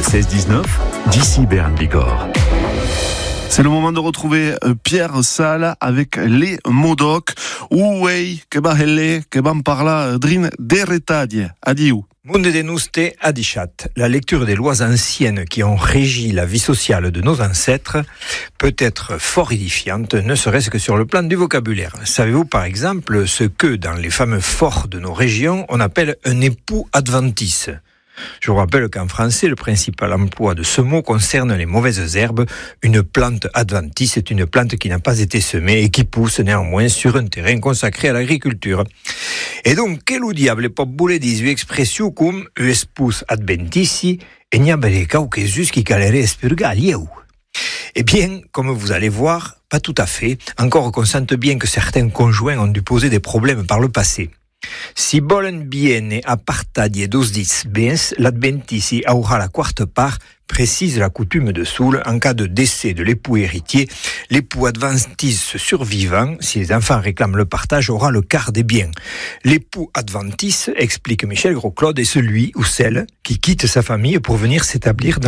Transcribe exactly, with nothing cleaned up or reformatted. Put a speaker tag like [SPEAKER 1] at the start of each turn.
[SPEAKER 1] seize dix-neuf, d'ici Bern Bigorre.
[SPEAKER 2] C'est le moment de retrouver Pierre Salle avec les Modoc. Ouei, que va helle, que van parla drin d'Eretadie. Adieu.
[SPEAKER 3] Munde de nuste adichat, la lecture des lois anciennes qui ont régi la vie sociale de nos ancêtres peut être fort édifiante, ne serait-ce que sur le plan du vocabulaire. Savez-vous par exemple ce que dans les fameux forts de nos régions on appelle un époux adventice ? Je vous rappelle qu'en français, le principal emploi de ce mot concerne les mauvaises herbes. Une plante adventice est une plante qui n'a pas été semée et qui pousse néanmoins sur un terrain consacré à l'agriculture. Et donc, quel diable pot voler dire expression comme espus adventici et n'y a bel cas que Jésus qui calerait espurgalieu? Eh bien, comme vous allez voir, pas tout à fait. Encore qu'on sente bien que certains conjoints ont dû poser des problèmes par le passé. Si volen bien apartadie dos dits bens, l'adventici aura la quarte part, précise la coutume de Soule, en cas de décès de l'époux héritier, l'époux adventice survivant, si les enfants réclament le partage, aura le quart des biens. L'époux adventice, explique Michel Gros-Claude, est celui ou celle qui quitte sa famille pour venir s'établir dans